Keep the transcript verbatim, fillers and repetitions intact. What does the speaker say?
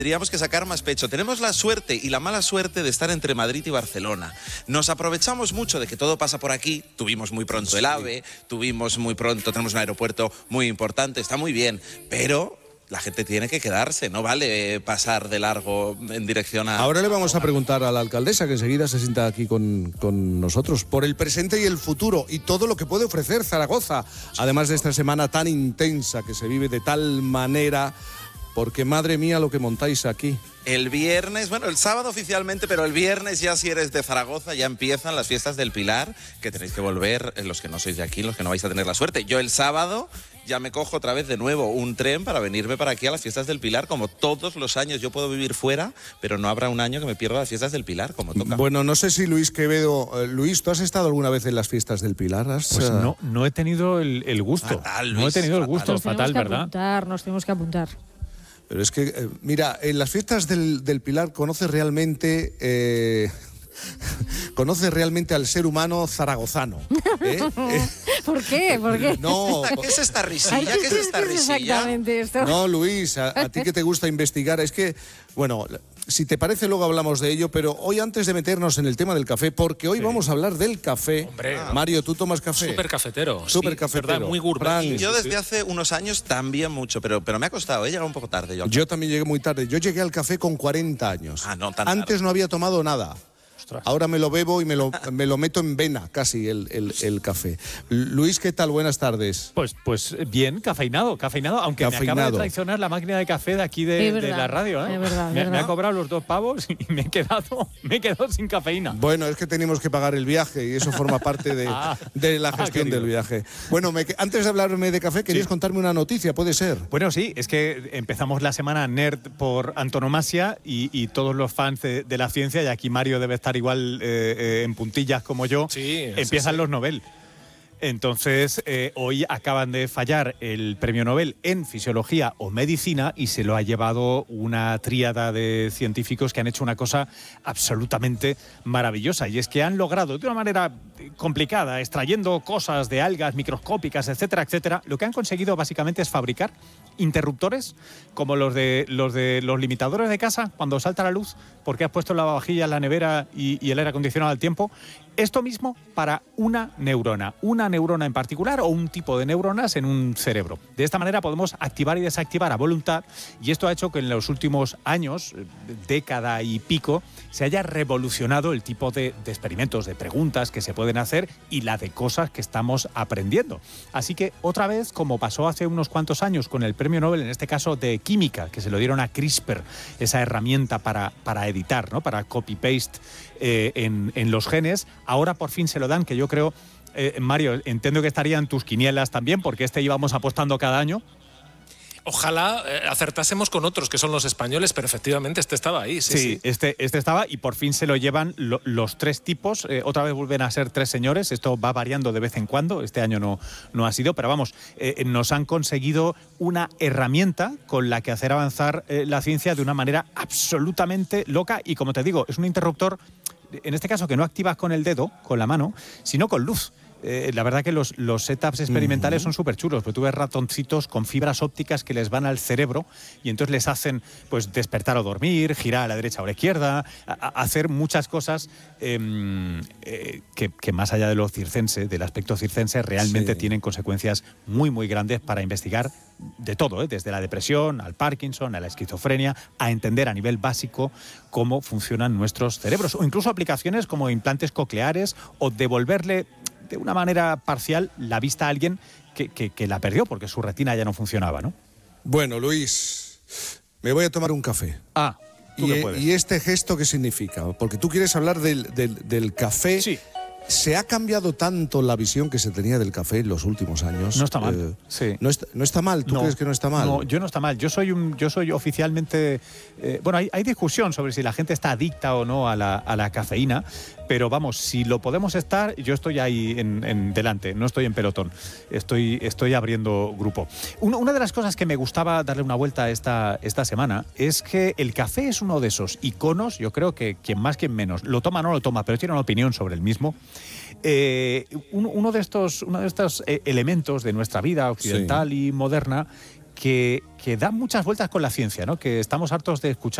Tendríamos que sacar más pecho. Tenemos la suerte y la mala suerte de estar entre Madrid y Barcelona. Nos aprovechamos mucho de que todo pasa por aquí. Tuvimos muy pronto el AVE, tuvimos muy pronto, tenemos un aeropuerto muy importante, está muy bien, pero la gente tiene que quedarse, no vale pasar de largo en dirección a... Ahora le vamos a preguntar a la alcaldesa, que enseguida se sienta aquí con, con nosotros, por el presente y el futuro y todo lo que puede ofrecer Zaragoza, además de esta semana tan intensa que se vive de tal manera... Porque, madre mía, lo que montáis aquí. El viernes, bueno, el sábado oficialmente, pero el viernes ya si eres de Zaragoza ya empiezan las fiestas del Pilar, que tenéis que volver, los que no sois de aquí, los que no vais a tener la suerte. Yo el sábado ya me cojo otra vez de nuevo un tren para venirme para aquí a las fiestas del Pilar, como todos los años. Yo puedo vivir fuera, pero no habrá un año que me pierda las fiestas del Pilar, como toca. Bueno, no sé si Luis Quevedo... Eh, Luis, ¿tú has estado alguna vez en las fiestas del Pilar? ¿Has, pues uh... no, no he tenido el, el gusto. Fatal, Luis, no he tenido el fatal. gusto, Nos fatal, tenemos que ¿verdad? Apuntar, nos tenemos que apuntar. Pero es que, eh, mira, en las fiestas del, del Pilar conoces realmente... Eh, conoces realmente al ser humano zaragozano. ¿eh? ¿Por qué? ¿Por qué? No, ¿Qué es esta risilla? Ay, ¿Qué es esta ¿qué es risilla? exactamente esto? no, Luis, a, a ti que te gusta investigar, es que, bueno, si te parece luego hablamos de ello, pero hoy antes de meternos en el tema del café, porque hoy sí. vamos a hablar del café. Hombre, Mario, ¿tú tomas café? Súper cafetero. Súper sí, cafetero. Verdad, muy gourmet. Fran, Y yo sí, desde sí. hace unos años también mucho, pero, pero me ha costado, he llegado un poco tarde. Yo, Yo también llegué muy tarde. Yo llegué al café con cuarenta años. Ah, no, tan Antes tarde. no había tomado nada. Ostras. Ahora me lo bebo y me lo, me lo meto en vena casi el, el, el café. Luis, ¿qué tal? Buenas tardes. Pues, pues bien, cafeinado, cafeinado, aunque me acaba Cafeinado. de traicionar la máquina de café de aquí de, Es verdad, de la radio. ¿eh? es verdad, me, es me verdad. ha cobrado los dos pavos y me he quedado, me he quedado sin cafeína. Bueno, es que teníamos que pagar el viaje y eso forma parte de, Ah, de la ah, gestión querido. del viaje. Bueno, me, antes de hablarme de café, querías Sí. contarme una noticia, ¿puede ser? Bueno, sí, es que empezamos la semana nerd por antonomasia y, y todos los fans de, de la ciencia, y aquí Mario debe estar igual eh, eh, en puntillas como yo, Sí, empiezan sí, sí. los Nobel. Entonces, eh, hoy acaban de fallar el premio Nobel en Fisiología o Medicina y se lo ha llevado una tríada de científicos que han hecho una cosa absolutamente maravillosa. Y es que han logrado, de una manera complicada, extrayendo cosas de algas microscópicas, etcétera, etcétera, lo que han conseguido básicamente es fabricar interruptores como los de los de los limitadores de casa cuando salta la luz porque has puesto la vajilla en la nevera y, y el aire acondicionado al tiempo. Esto mismo para una neurona, una neurona en particular o un tipo de neuronas en un cerebro. De esta manera podemos activar y desactivar a voluntad, y esto ha hecho que en los últimos años, década y pico, se haya revolucionado el tipo de, de experimentos, de preguntas que se pueden hacer y la de cosas que estamos aprendiendo. Así que otra vez, como pasó hace unos cuantos años con el premio Nobel, en este caso de química, que se lo dieron a CRISPR, esa herramienta para, para editar, ¿no? Para copy-paste eh, en, en los genes, ahora por fin se lo dan, que yo creo, eh, Mario, entiendo que estarían tus quinielas también, porque este íbamos apostando cada año. Ojalá eh, acertásemos con otros que son los españoles, pero efectivamente este estaba ahí. Sí, Sí, sí. Este, este estaba y por fin se lo llevan lo, los tres tipos. Eh, otra vez vuelven a ser tres señores. Esto va variando de vez en cuando. Este año no, no ha sido, pero vamos, eh, nos han conseguido una herramienta con la que hacer avanzar eh, la ciencia de una manera absolutamente loca. Y como te digo, es un interruptor, en este caso, que no activas con el dedo, con la mano, sino con luz. Eh, la verdad que los, los setups experimentales uh-huh. son súper chulos, porque tú ves ratoncitos con fibras ópticas que les van al cerebro y entonces les hacen pues despertar o dormir, girar a la derecha o a la izquierda, a, a hacer muchas cosas eh, eh, que, que más allá de lo circense, del aspecto circense, realmente sí. tienen consecuencias muy muy grandes para investigar de todo, ¿eh? Desde la depresión al Parkinson, a la esquizofrenia, a entender a nivel básico cómo funcionan nuestros cerebros, o incluso aplicaciones como implantes cocleares o devolverle de una manera parcial la vista a alguien que, que, que la perdió porque su retina ya no funcionaba, ¿no? Bueno, Luis, me voy a tomar un café. Ah, tú ¿Y, que puedes. ¿Y este gesto qué significa? Porque tú quieres hablar del, del, del café. Sí. ¿Se ha cambiado tanto la visión que se tenía del café en los últimos años? No está mal, Eh, sí. No está, no está mal, ¿tú No, crees que no está mal? No, yo no está mal. Yo soy un, yo soy oficialmente, eh, bueno, hay, hay discusión sobre si la gente está adicta o no a la, a la cafeína, pero vamos, si lo podemos estar, yo estoy ahí en, en delante, no estoy en pelotón, estoy, estoy abriendo grupo. Una, una de las cosas que me gustaba darle una vuelta esta, esta semana es que el café es uno de esos iconos, yo creo que quien más, quien menos, lo toma o no lo toma, pero tiene una opinión sobre el mismo. Eh, uno, uno de estos, uno de estos eh, elementos de nuestra vida occidental sí. y moderna que, que da muchas vueltas con la ciencia, ¿no? Que estamos hartos de escuchar